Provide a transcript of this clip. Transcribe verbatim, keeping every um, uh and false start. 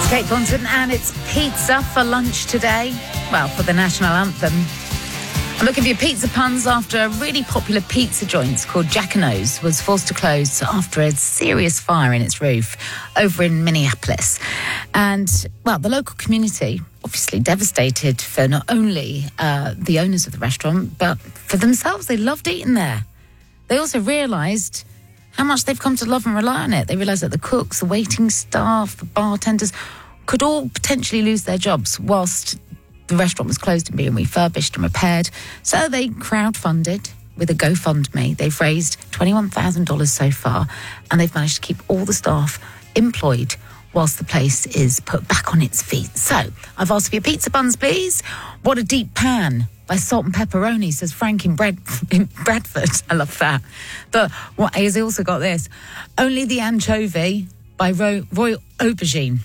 Kate Thornton, and it's pizza for lunch today. Well, for the national anthem. I'm looking for your pizza puns after a really popular pizza joint called Jack and O's was forced to close after a serious fire in its roof over in Minneapolis. And, well, the local community obviously devastated for not only uh, the owners of the restaurant, but for themselves. They loved eating there. They also realised how much they've come to love and rely on it. They realised that the cooks, the waiting staff, the bartenders could all potentially lose their jobs whilst the restaurant was closed and being refurbished and repaired. So they crowdfunded with a GoFundMe. They've raised twenty-one thousand dollars so far, and they've managed to keep all the staff employed whilst the place is put back on its feet. So I've asked for your pizza buns, please. What a Deep Pan by Salt and Pepperoni, says Frank in, Brad- in Bradford. I love that. But what has he also got this? Only the Anchovy by Ro- Royal Aubergine.